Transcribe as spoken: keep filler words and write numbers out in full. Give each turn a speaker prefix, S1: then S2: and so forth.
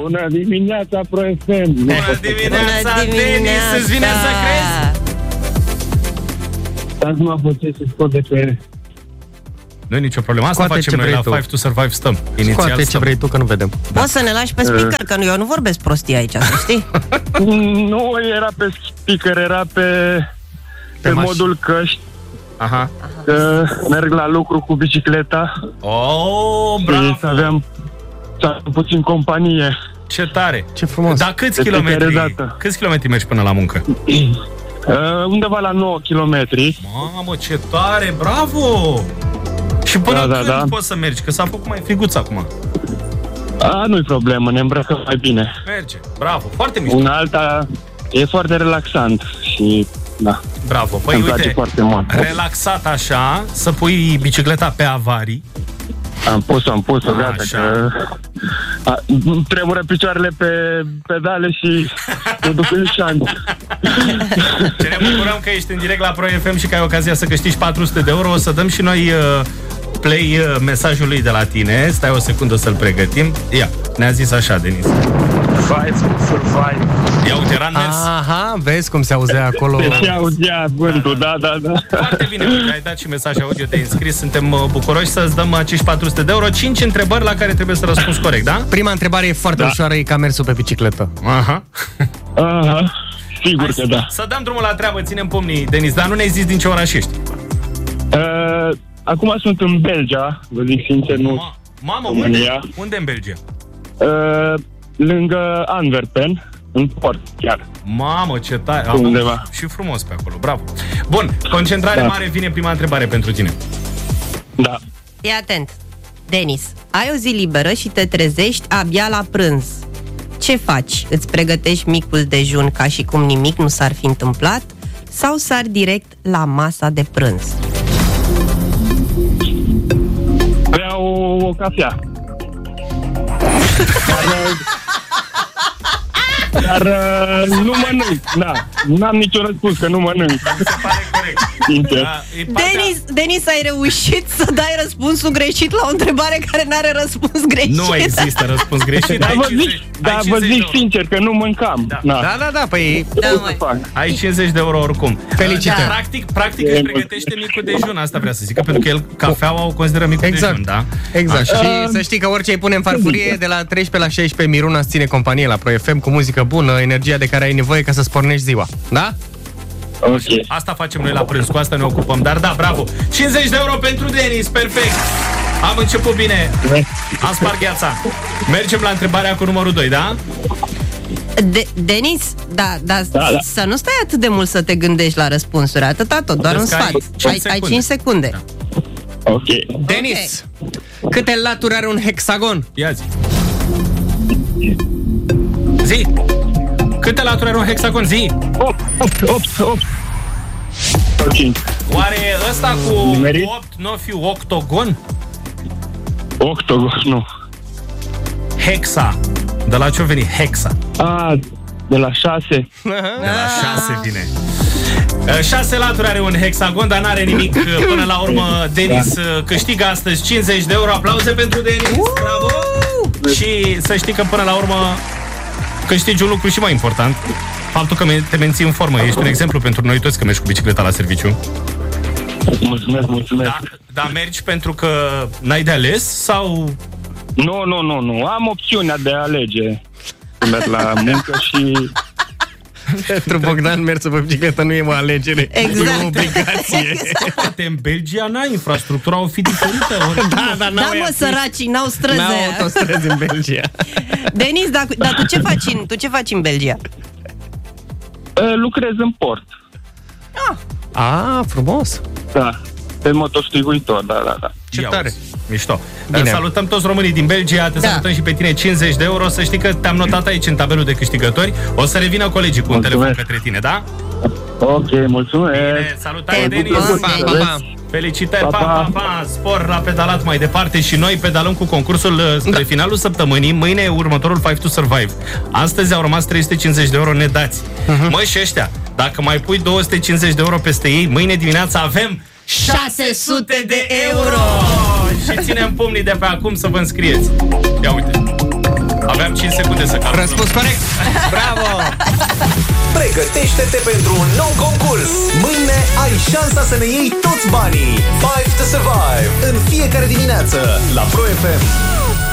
S1: Bună dimineața, Pro F M.
S2: Bună dimineața,
S3: Bună
S2: Denis,
S3: dimineața.
S2: îți vine să crezi?
S1: Dar nu a fost ce să scot de pe...
S2: Nu e nicio problemă, asta
S4: Scoate
S2: facem
S4: ce
S2: noi la
S4: vrei tu.
S2: Five to Survive, stăm. Inițial
S4: Scoate ce
S2: stăm.
S4: vrei tu, că nu vedem.
S3: Poți să ne lași pe speaker, că nu, eu nu vorbesc prostii aici, să știi?
S1: Nu era pe speaker, era pe, pe
S4: maș-
S1: modul căști.
S2: Aha.
S1: Că merg la lucru cu bicicleta.
S2: Oh,
S1: Și
S2: bravo!
S1: să aveam să avem puțin companie.
S2: Ce tare!
S4: Ce frumos.
S2: Dar câți
S1: De fiecare
S2: kilometri?
S1: dată.
S2: Câți kilometri mergi până la muncă?
S1: Uh, undeva la nouă kilometri.
S2: Mamă, ce tare! Bravo! Și până
S1: Da, da,
S2: când
S1: da.
S2: poți să mergi? Că s-a făcut mai friguț acum.
S1: A, nu-i problemă, ne îmbrăcăm mai bine.
S2: Merge. Bravo. Foarte mișto.
S1: Una alta e foarte relaxant și da,
S2: Bravo. Păi
S1: îmi place
S2: uite,
S1: foarte mult.
S2: relaxat așa, să pui bicicleta pe avarii.
S1: Am pus-o, am pus-o, gata,
S2: Așa.
S1: că a, îmi tremură picioarele pe pedale și mă duc în șant.
S2: Ce ne bucurăm că ești în direct la Pro F M și că ai ocazia să câștigi patru sute de euro. O să dăm și noi uh, play uh, mesajului de la tine. Stai o secundă să-l pregătim. Ia, ne-a zis așa, Denis.
S1: Five to survive.
S2: Ia uite, era în mers.
S4: Aha, vezi cum se auzea acolo.
S1: Deci auzea vântul, da, da, da.
S2: Foarte bine, uite, ai dat și mesaj audio, te-ai înscris. Suntem uh, bucuroși să-ți dăm acești patru sute de euro. cinci întrebări la care trebuie să răspunzi corect, da?
S4: Prima întrebare e foarte
S1: Da.
S4: ușoară, e ca mersul pe bicicletă.
S2: Aha.
S1: Aha, sigur
S2: Hai
S1: că
S2: să,
S1: da.
S2: să dăm drumul la treabă, ținem pumnii, Denis, dar nu ne-ai zis din ce oraș ești.
S1: Uh, acum sunt în Belgia, vă zic sincer, nu.
S2: Ma, mamă, unde?
S1: România.
S2: Unde în Belgia?
S1: Uh, lângă Antwerpen, în port, chiar.
S2: Mamă, ce tare. Am
S1: Undeva.
S2: și frumos pe acolo, bravo. Bun, concentrare
S1: Da.
S2: mare, vine prima întrebare pentru tine.
S1: Da.
S3: Fii atent. Denis, ai o zi liberă și te trezești abia la prânz. Ce faci? Îți pregătești micul dejun ca și cum nimic nu s-ar fi întâmplat? Sau sari direct la masa de prânz?
S1: Vreau o, o cafea. Dar, uh, dar uh, nu mănânc, da. N-am niciun răspuns, că nu mănânc.
S2: Se pare corect.
S1: Sincer.
S2: Da, e partea-
S3: Denis, Denis, ai reușit să dai răspunsul greșit la o întrebare care n-are răspuns greșit.
S2: Nu există răspuns greșit.
S1: Dar
S2: ai
S1: vă
S2: cincizeci
S1: zic, da,
S2: ai
S1: vă
S2: cincizeci de
S1: zic
S2: euro.
S1: sincer că nu mâncam.
S2: Da.
S1: Na.
S4: Da, da, da, păi
S3: Da,
S1: Ce să
S3: măi.
S1: fac?
S2: Ai cincizeci de euro oricum.
S4: Felicitări.
S2: Da, practic, practic își pregătește micul dejun, asta vrea să zică, pentru că el cafeaua o consideră micul
S4: exact.
S2: dejun, da?
S4: Exact.
S2: Așa.
S4: Și să știi că orice îi pune în farfurie, de la treisprezece la șaisprezece, Miruna îți ține companie la Pro F M cu muzică bună, energia de care ai nevoie ca să-ți pornești ziua. Da?
S1: Ok.
S2: Asta facem noi la prânz, cu asta ne ocupăm. Dar da, bravo, cincizeci de euro pentru Denis, perfect. Am început bine. Am spart gheața. Mergem la întrebarea cu numărul doi, da?
S3: De- Denis, da, da,
S1: Da, da.
S3: să nu stai atât de mult să te gândești la răspunsuri, atâta tot, doar un
S2: Vezi că ai
S3: sfat.
S2: cinci
S3: Ai, ai
S2: secunde.
S3: cinci secunde.
S2: Da.
S1: Ok.
S4: Denis, câte laturi are un hexagon?
S2: Ia zi. Zi. Câte laturi are un hexagon? Zi.
S1: opt, opt, opt, opt. Sau cinci.
S2: Oare ăsta cu
S1: Nimerit?
S2: opt nu fi octogon?
S1: Octogon, nu.
S2: Hexa. De la ce-o veni? Hexa.
S1: A, de la șase.
S2: De la șase vine. Uh, Șase laturi are un hexagon, dar n-are nimic. Uh, Până la urmă, Denis uh, câștigă astăzi cincizeci de euro. Aplauze pentru Denis. Bravo! Și să știi că până la urmă câștigi un lucru și mai important. Faptul că te menții în formă. Ești un exemplu pentru noi toți că mergi cu bicicleta la serviciu.
S1: Mulțumesc, mulțumesc.
S2: Da, dar mergi pentru că n-ai de ales sau...
S1: Nu, nu, nu, nu. Am opțiunea de a alege. Merg la muncă și...
S4: Pentru Bogdan, mersul pe bicicletă nu e o alegere,
S3: Exact.
S4: e o obligație.
S2: Poate în Belgia n-ai infrastructura, o fi diferită. Ori...
S4: Da, dar
S3: Da, mă, săracii, n-au străzi.
S4: N-au autostrăzi în Belgia.
S3: Denis, dar, dar tu ce faci în, tu ce faci în Belgia?
S1: Uh, lucrez în port.
S4: Ah, frumos.
S1: Da. Pe motostivuitor, da, da, da.
S4: Ce
S2: Ia
S4: tare.
S2: uzi, mișto.
S4: Bine.
S2: Salutăm toți românii din Belgia, te
S3: Da.
S2: salutăm și pe tine, cincizeci de euro. Să știi că te-am notat aici în tabelul de câștigători. O să revină colegii cu un
S1: Mulțumesc.
S2: telefon către tine, da?
S1: Ok, mulțumesc.
S2: Bine, salutare,
S3: Te
S2: Denis.
S3: pupăm,
S4: Pa, pa, pa.
S2: Felicitări, pa,
S1: Pa,
S2: pa,
S1: pa.
S2: pa, spor la pedalat mai departe și noi pedalăm cu concursul uh, spre
S4: Da.
S2: finalul săptămânii. Mâine e următorul Five to Survive. Astăzi au rămas trei sute cincizeci de euro nedați.
S4: Mhm.
S2: Măi, și ăștia, dacă mai pui două sute cincizeci de euro peste ei, mâine dimineața avem șase sute de euro! Și ținem pumnii de pe acum să vă înscrieți. Ia uite. Avea aveam cinci secunde să calculăm.
S4: Răspuns corect! Bravo!
S5: Pregătește-te pentru un nou concurs. Mâine ai șansa să ne iei toți banii. Five to Survive în fiecare dimineață la Pro F M.